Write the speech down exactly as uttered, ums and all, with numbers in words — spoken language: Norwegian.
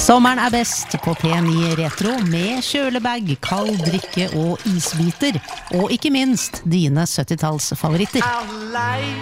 Sommeren er best på P ni Retro med kjølebag, kald drikke og isbiter. Og ikke minst dine syttitalls favoritter.